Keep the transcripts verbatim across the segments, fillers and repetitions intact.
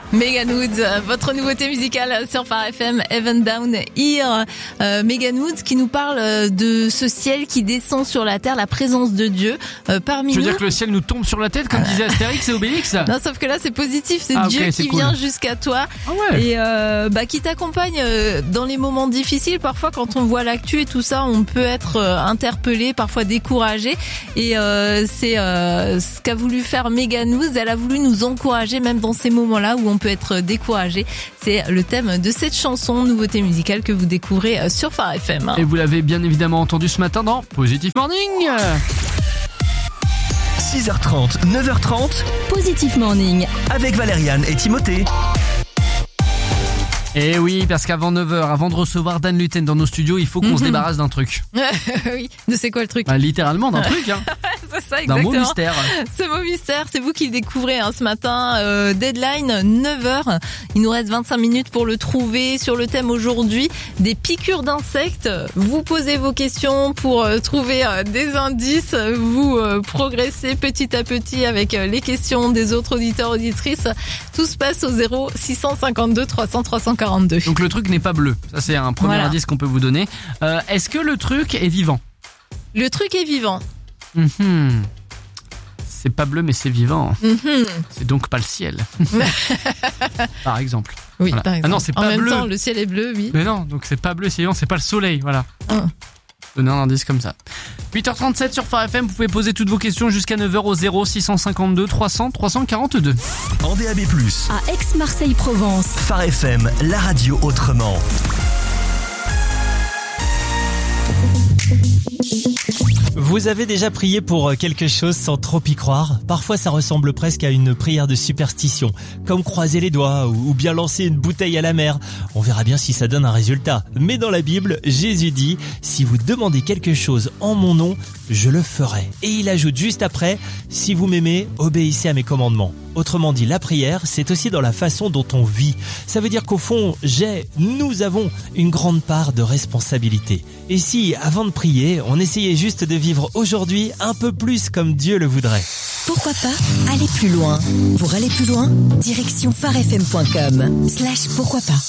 Megan Woods, votre nouveauté musicale sur Phare F M, Heaven Down Here. Euh, Megan Woods qui nous parle de ce ciel qui descend sur la terre, la présence de Dieu euh, parmi Tu veux nous. dire que le ciel nous tombe sur la tête comme disait Astérix et Obélix? Non, sauf que là c'est positif, c'est ah, Dieu okay, qui c'est cool. vient jusqu'à toi ah ouais. et euh, bah, qui t'accompagne dans les moments difficiles. Parfois quand on voit l'actu et tout ça, on peut être interpellé, parfois découragé, et euh, c'est euh, ce qu'a voulu faire Megan Woods. Elle a voulu nous encourager même dans ces moments-là où on peut être découragé. C'est le thème de cette chanson, nouveauté musicale que vous découvrez sur Phare F M. Et vous l'avez bien évidemment entendu ce matin dans Positive Morning. six heures trente, neuf heures trente, Positive Morning avec Valériane et Timothée. Et oui, parce qu'avant neuf heures, avant de recevoir Dan Luten dans nos studios, il faut qu'on mm-hmm. se débarrasse d'un truc. Oui, de c'est quoi le truc? Bah, littéralement d'un truc, hein. C'est ça, exactement. D'un mot mystère. Ce mot mystère, c'est vous qui le découvrez hein, ce matin. Euh, deadline, neuf heures. Il nous reste vingt-cinq minutes pour le trouver. Sur le thème aujourd'hui, des piqûres d'insectes. Vous posez vos questions pour euh, trouver euh, des indices. Vous euh, progressez petit à petit avec euh, les questions des autres auditeurs, auditrices. Tout se passe au zéro six cent cinquante-deux trois cents trois cent quarante-deux. Donc le truc n'est pas bleu. Ça, c'est un premier voilà. indice qu'on peut vous donner. Euh, est-ce que le truc est vivant? Le truc est vivant. Mmh. C'est pas bleu mais c'est vivant. Mmh. C'est donc pas le ciel. Par exemple. Oui, voilà. par exemple. Ah non, c'est pas en même bleu. temps, le ciel est bleu, oui. Mais non, donc c'est pas bleu, c'est vivant, c'est pas le soleil, voilà. Oh. Donnez un indice comme ça. huit heures trente-sept sur Phare F M, vous pouvez poser toutes vos questions jusqu'à neuf heures au zéro six cent cinquante-deux trois cents trois cent quarante-deux. En D A B plus, à Aix-Marseille-Provence. Phare F M, la radio autrement. Vous avez déjà prié pour quelque chose sans trop y croire? Parfois ça ressemble presque à une prière de superstition, comme croiser les doigts ou bien lancer une bouteille à la mer. On verra bien si ça donne un résultat. Mais dans la Bible, Jésus dit « Si vous demandez quelque chose en mon nom, je le ferai ». Et il ajoute juste après « Si vous m'aimez, obéissez à mes commandements ». Autrement dit, la prière, c'est aussi dans la façon dont on vit. Ça veut dire qu'au fond, j'ai, nous avons une grande part de responsabilité. Et si, avant de prier, on essayait juste de vivre aujourd'hui un peu plus comme Dieu le voudrait? Pourquoi pas aller plus loin? Pour aller plus loin, direction pharefm point com slash pourquoi pas.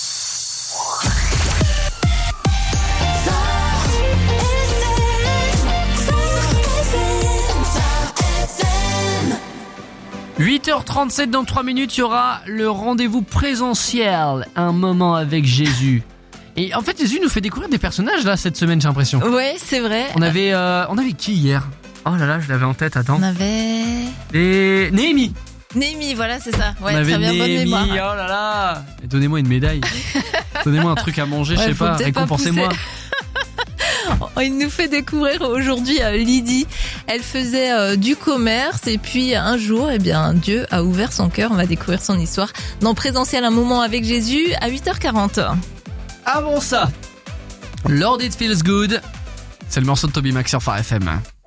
huit heures trente-sept, dans trois minutes, il y aura le rendez-vous présentiel, un moment avec Jésus. Et en fait, Jésus nous fait découvrir des personnages là cette semaine, j'ai l'impression. Ouais, c'est vrai. On avait, euh, on avait qui hier? Oh là là, je l'avais en tête. Attends. On avait Et Néhémie. Néhémie, voilà, c'est ça. Ouais, on avait très bien, Néhémie, bonne mémoire. Oh là là. Et donnez-moi une médaille. Donnez-moi un truc à manger, ouais, je sais pas. Récompensez-moi. Il nous fait découvrir aujourd'hui euh, Lydie. Elle faisait euh, du commerce et puis un jour, eh bien, Dieu a ouvert son cœur. On va découvrir son histoire dans Présentiel, un moment avec Jésus à huit heures quarante. Avant ça, Lord It Feels Good. C'est le morceau de Toby Mac sur Phare F M.